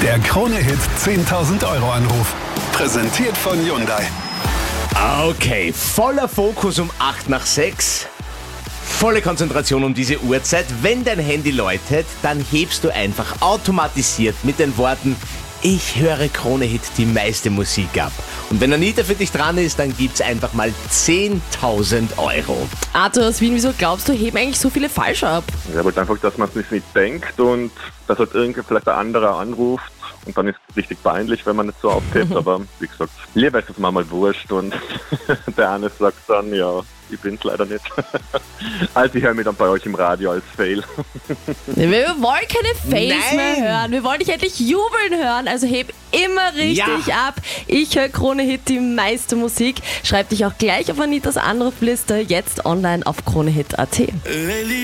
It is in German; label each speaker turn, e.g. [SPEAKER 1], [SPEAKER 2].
[SPEAKER 1] Der Krone-Hit 10.000 Euro Anruf. Präsentiert von Hyundai.
[SPEAKER 2] Okay, voller Fokus um 8 nach 6. Volle Konzentration um diese Uhrzeit. Wenn dein Handy läutet, dann hebst du einfach automatisiert mit den Worten: Ich höre Krone-Hit die meiste Musik ab. Und wenn Anita für dich dran ist, dann gibt's einfach mal 10.000 Euro.
[SPEAKER 3] Arthur aus Wien, wieso glaubst du, heben eigentlich so viele falsch ab?
[SPEAKER 4] Ja, aber einfach, dass man es nicht mitdenkt und dass halt irgendwie vielleicht ein anderer anruft und dann ist es richtig peinlich, wenn man nicht so aufhebt. Aber wie gesagt, lieber ist es mir mal wurscht und der eine sagt dann, ja, ich bin's leider nicht. Also ich höre mich dann bei euch im Radio als Fail.
[SPEAKER 3] Wir wollen keine Fails
[SPEAKER 2] Nein.
[SPEAKER 3] mehr hören. Wir wollen dich endlich jubeln hören. Also heb immer richtig ab. Ich höre Krone-Hit die meiste Musik. Schreib dich auch gleich auf Anitas Anrufliste. Jetzt online auf kronehit.at.